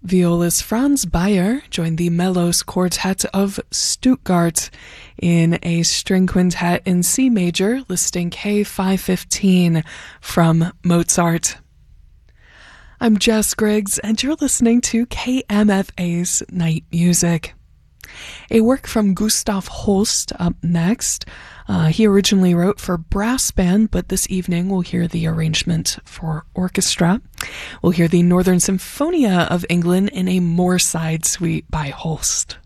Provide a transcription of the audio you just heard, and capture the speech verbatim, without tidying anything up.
Violist Franz Bayer joined the Melos Quartet of Stuttgart in a string quintet in C major, listing K five fifteen from Mozart. I'm Jess Griggs, and you're listening to K M F A's Night Music. A work from Gustav Holst up next. Uh, he originally wrote for brass band, but this evening we'll hear the arrangement for orchestra. We'll hear the Northern Symphonia of England in a Moorside suite by Holst.